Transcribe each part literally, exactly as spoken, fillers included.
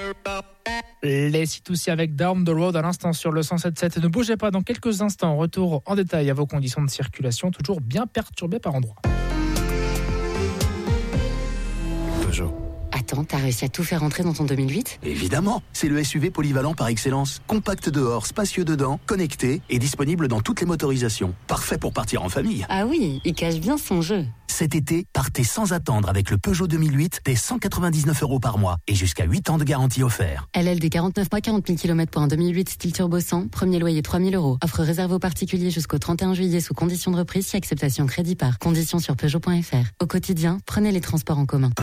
Les C deux C avec Down the Road à l'instant sur le cent sept virgule sept. Ne bougez pas, dans quelques instants, retour en détail à vos conditions de circulation, toujours bien perturbées par endroits. Peugeot. Attends, t'as réussi à tout faire entrer dans ton deux mille huit ? Évidemment, c'est le S U V polyvalent par excellence. Compact dehors, spacieux dedans, connecté et disponible dans toutes les motorisations. Parfait pour partir en famille. Ah oui, il cache bien son jeu. Cet été, partez sans attendre avec le Peugeot deux mille huit dès cent quatre-vingt-dix-neuf euros par mois et jusqu'à huit ans de garantie offert. L L D quarante-neuf mois, quarante mille kilomètres pour un deux mille huit style turbo cent, premier loyer trois mille euros. Offre réservée aux particuliers jusqu'au trente et un juillet sous condition de reprise si acceptation crédit par. Conditions sur Peugeot point F R. Au quotidien, prenez les transports en commun.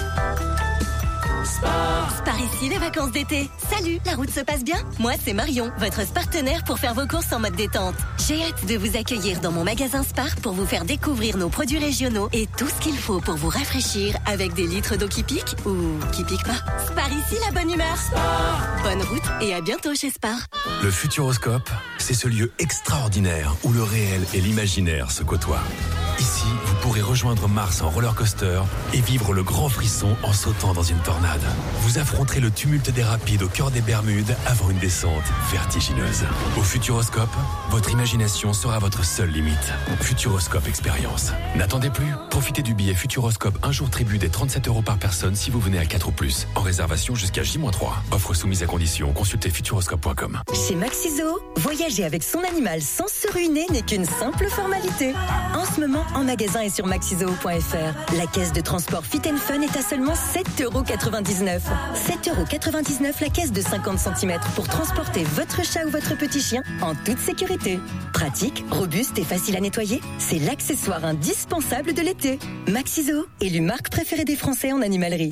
Par ici, les vacances d'été. Salut, la route se passe bien ? Moi, c'est Marion, votre partenaire pour faire vos courses en mode détente. J'ai hâte de vous accueillir dans mon magasin Spar pour vous faire découvrir nos produits régionaux et tout ce qu'il faut pour vous rafraîchir avec des litres d'eau qui piquent ou qui piquent pas. Spar ici, la bonne humeur. Spar. Bonne route et à bientôt chez Spar. Le Futuroscope, c'est ce lieu extraordinaire où le réel et l'imaginaire se côtoient. Ici, vous pourrez rejoindre Mars en roller coaster et vivre le grand frisson en sautant dans une tornade. Vous affronterez le tumulte des rapides au cœur des Bermudes avant une descente vertigineuse. Au Futuroscope, votre imagination sera votre seule limite. Futuroscope Expérience. N'attendez plus. Profitez du billet Futuroscope un jour tribut des trente-sept euros par personne si vous venez à quatre ou plus. En réservation jusqu'à J moins trois. Offre soumise à condition. Consultez futuroscope point com. Chez Maxiso, voyager avec son animal sans se ruiner n'est qu'une simple formalité. En ce moment, en magasin et sur maxiso point F R, la caisse de transport Fit and Fun est à seulement sept euros quatre-vingt-dix-neuf. sept euros quatre-vingt-dix-neuf la caisse de cinquante centimètres pour transporter votre chat ou votre petit chien en toute sécurité. Pratique, robuste et facile à nettoyer, c'est l'accessoire indispensable de l'été. Maxiso, élu marque préférée des Français en animalerie.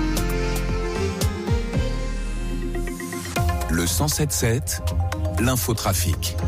Le cent sept virgule sept, l'infotrafic.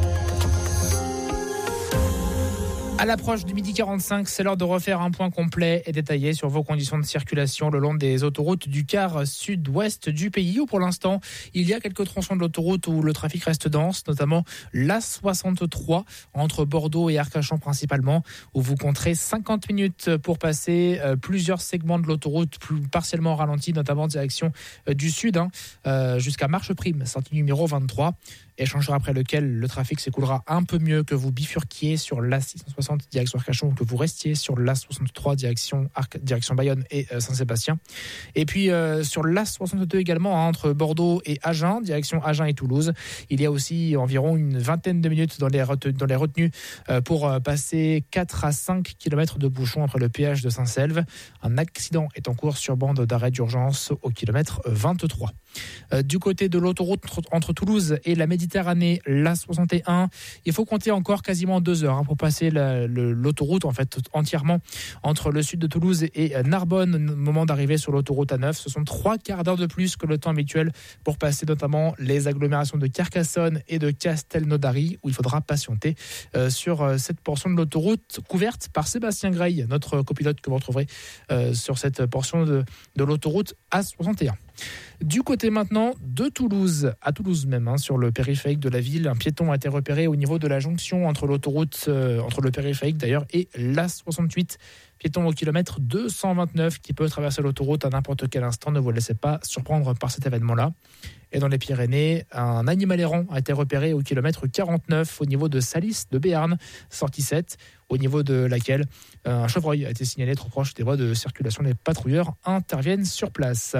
À l'approche du midi quarante-cinq, c'est l'heure de refaire un point complet et détaillé sur vos conditions de circulation le long des autoroutes du quart sud-ouest du pays, où pour l'instant, il y a quelques tronçons de l'autoroute où le trafic reste dense, notamment l'A soixante-trois entre Bordeaux et Arcachon principalement, où vous compterez cinquante minutes pour passer euh, plusieurs segments de l'autoroute plus partiellement ralentis, notamment en direction euh, du sud, hein, euh, jusqu'à Marcheprime, sortie numéro vingt-trois. Échangeur après lequel le trafic s'écoulera un peu mieux que vous bifurquiez sur l'A six cent soixante direction Arcachon ou que vous restiez sur l'A soixante-trois direction, Arc- direction Bayonne et euh, Saint-Sébastien. Et puis euh, sur l'A soixante-deux également, hein, entre Bordeaux et Agen, direction Agen et Toulouse. Il y a aussi environ une vingtaine de minutes dans les, ret- dans les retenues euh, pour euh, passer quatre à cinq kilomètres de bouchons après le péage de Saint-Selve. Un accident est en cours sur bande d'arrêt d'urgence au kilomètre vingt-trois. Euh, du côté de l'autoroute entre, entre Toulouse et la Méditerranée, l'A soixante et un, il faut compter encore quasiment deux heures hein, pour passer la, le, l'autoroute en fait entièrement entre le sud de Toulouse et Narbonne au moment d'arriver sur l'autoroute A neuf. Ce sont trois quarts d'heure de plus que le temps habituel pour passer notamment les agglomérations de Carcassonne et de Castelnaudary, où il faudra patienter euh, sur euh, cette portion de l'autoroute couverte par Sébastien Grey, notre copilote que vous retrouverez euh, sur cette portion de, de l'autoroute A soixante et un. Du côté maintenant de Toulouse, à Toulouse même, hein, sur le périphérique de la ville, un piéton a été repéré au niveau de la jonction entre l'autoroute, euh, entre le périphérique d'ailleurs, et l'A soixante-huit. Piéton au kilomètre deux cent vingt-neuf qui peut traverser l'autoroute à n'importe quel instant. Ne vous laissez pas surprendre par cet événement-là. Et dans les Pyrénées, un animal errant a été repéré au kilomètre quarante-neuf au niveau de Salis de Béarn, sortie sept, au niveau de laquelle un chevreuil a été signalé trop proche des voies de circulation. Les patrouilleurs interviennent sur place.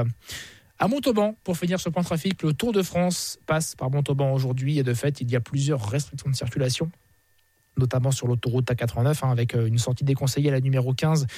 À Montauban, pour finir ce point trafic, le Tour de France passe par Montauban aujourd'hui et de fait, il y a plusieurs restrictions de circulation, notamment sur l'autoroute A quatre-vingt-neuf, hein, avec une sortie déconseillée à la numéro quinze